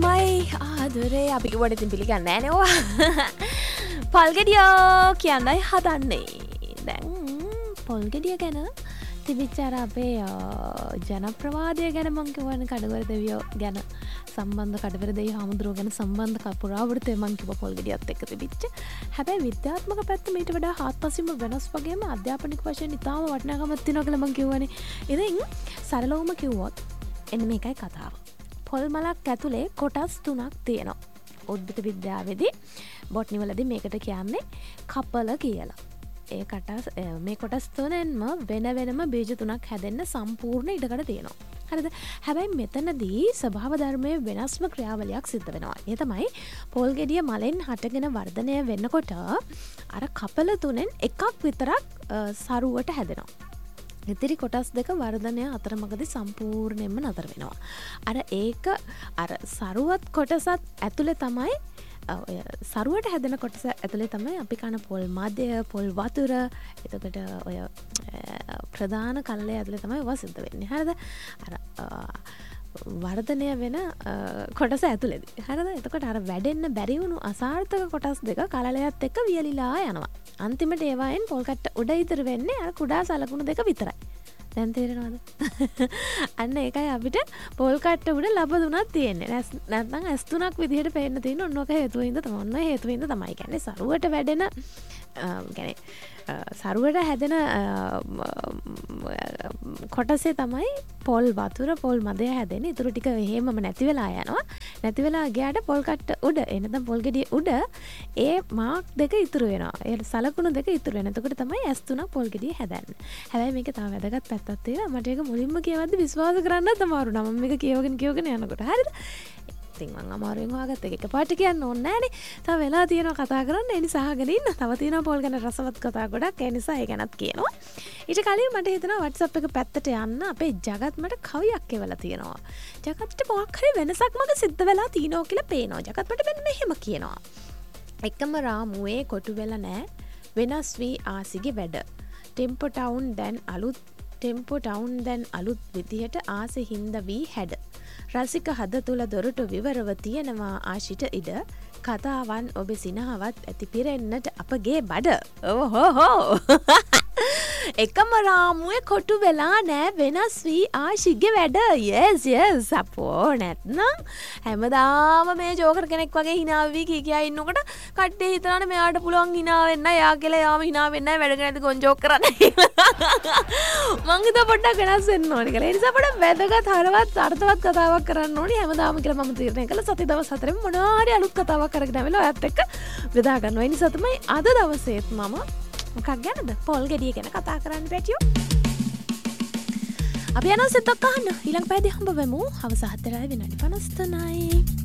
මයි ආදරේ අපි කිව්වට ඉතින් පිළිගන්නේ නැහැ නේ ඔයා. පොල්ගෙඩියෝ කියන්නයි හදන්නේ. දැන් පොල්ගෙඩිය ගැන තිබිච්ච අර අපේ ජනප්‍රවාදය ගැන මම කියවන කඩවර දෙවියෝ ගැන සම්බන්ධ කඩවර දෙවියෝ හමුදුරුවෝ ගැන සම්බන්ධ පුරාවෘත්තය මම කිව්ව පොල්ගෙඩියත් එක්ක තිබිච්ච. හැබැයි විද්‍යාත්මක පැත්ත මීට වඩා හාත්පසින්ම වෙනස් වගේම අධ්‍යාපනික වශයෙන් ඉතාම වටිනාකමක් තියෙනවා කියලා මම කියවනේ. ඉතින් සරලවම කිව්වොත් එන්න මේකයි කතාව. පොල් මලක් ඇතුලේ කොටස් 3ක් තියෙනවා. උද්භිද විද්‍යාවේදී බොට්නි වලදී මේකට කියන්නේ කපල කියලා. මේ කොටස් තුනෙන්ම වෙන වෙනම බීජ 3ක් හැදෙන්න සම්පූර්ණ ඉඩකඩ තියෙනවා. හරිද? හැබැයි මෙතනදී ස්වභාව ධර්මයේ වෙනස්ම ක්‍රියාවලියක් සිද්ධ වෙනවා. ඒ තමයි පොල් ගෙඩිය මලෙන් හටගෙන වර්ධනය වෙනකොට අර කපල තුනෙන් එකක් විතරක් සරුවට හැදෙනවා. ඉතිරි කොටස් දෙක වර්ධනය අතරමඟදී සම්පූර්ණයෙන්ම නතර වෙනවා. අර සරුවත් කොටසත් ඇතුලේ තමයි සරුවට හැදෙන කොටස ඇතුලේ තමයි අපි කන පොල් මදය, පොල් වතුර, එතකොට ඔය ප්‍රධාන කල්ලේ ඇතුලේ තමයි ඒවා සිද්ධ වෙන්නේ. හරිද? අර වර්ධනය වෙන කොටස ඇතුලේදී. හරිද? එතකොට අර වැඩෙන්න බැරි වුණු අසාර්ථක කොටස් දෙක කලලයත් එක්ක වියලිලා යනවා. අන්තිමට ඒවායින් පොල් කට්ට උඩ ඉතුරු වෙන්නේ අර කුඩා සලකුණු දෙක විතරයි. දැන් තේරෙනවද? අන්න ඒකයි අපිට පොල් කට්ට උඩ ලබ තුනක් තියෙන්නේ. නැත්නම් ඇස් තුනක් විදිහට පේන්න තියෙන ඔන්නෝක හේතුවින්ද තමයි. ඔන්න හේතුවින්ද තමයි කියන්නේ සරුවට වැඩෙන කියන්නේ සරුවට හැදෙන කොටසේ තමයි පොල් වතුර, පොල් මදය හැදෙන්නේ. ඊටු ටික එහෙමම නැති වෙලා යනවා. නැති වෙලා ගියාට පොල් කට්ට උඩ එනනම් පොල් ගෙඩිය උඩ ඒ මාක් දෙක ඉතුරු වෙනවා. ඒ සලකුණු දෙක ඉතුරු වෙනවා. එතකොට තමයි ඇස් තුනක් පොල් ගෙඩිය හැදන්නේ. හැබැයි මේක තව වැදගත් පැත්තක් තියෙනවා. මට ඒක මුලින්ම කියවද්දි විශ්වාස කරන්නත් අමාරු නම මේක කියවගෙන යනකොට. හරිද? ඉතින් මම අමාරුවෙන් හොයාගත්ත එක පාට කියන්න ඕනේ නැහනේ. තව වෙලා තියෙනවා කතා කරන්න. ඒ නිසා අහගෙන ඉන්න. තව තියෙනවා පොල් ගැන රසවත් කතා ගොඩක්. ඒ නිසා ඒ ගැනත් කියනවා. ඊට කලින් මට හිතෙනවා WhatsApp එක පැත්තට යන්න අපේ ජගත් මට කවියක් එවලා තියෙනවා. ජගත්ට මොකක් හරි වෙනසක් මග සිද්ධ වෙලා තියෙනවා කියලා පේනවා. ජගත් මට මෙන්න මෙහෙම කියනවා. එකම රාමුවේ කොටු වෙලා නැහැ. වෙනස් වී ආසිගේ වැඩ. ටෙම්පෝ ටවුන් දැන් අලුත් විදිහට ආසෙ හින්ද වී හැඩ. රසික හද තුළ දොරටු විවරව තියෙනවා ආශිට ඉඩ. කතාවන් ඔබ සිනහවත් ඇති පිරෙන්නට අපගේ බඩ. ඕහෝ එකම රාමුවේ කොටු වෙලා නෑ වෙනස් වී ආශිගේ වැඩ. yes අපෝ නැත්නම් හැමදාම මේ ජෝකර් කෙනෙක් වගේ hina වෙවි කියා ඉන්නකොට කට්ටිය හිතනවානේ මෙයාට පුළුවන් hina වෙන්න. එයා කියලා යාම hina වෙන්නේ නැහැ වැඩ නැති ගොන් ජෝක් කරන්නේ. මං හිතුවා පොඩ්ඩක් වෙනස් වෙන්න ඕනේ කියලා. ඒ නිසා පොඩ්ඩක් වැදගත් හරවත් අර්ථවත් කතාවක් කරන්න ඕනේ හැමදාම කියලා මම තීරණය කළා. සති දවස් 4ෙම මොනවා හරි අලුත් කතාවක් අරගෙන ආවෙලා ඔයත් එක්ක බෙදා ගන්නවා. ඒ නිසා තමයි අද දවසේත් මම මොකක් ගැනද? පොල් ගෙඩිය ගැන කතා කරන්න පැටියෝ. අපි යනවා සෙතක් අහන්න. ඊළඟ පැයදී හම්බ වෙමු. හවස 4:53.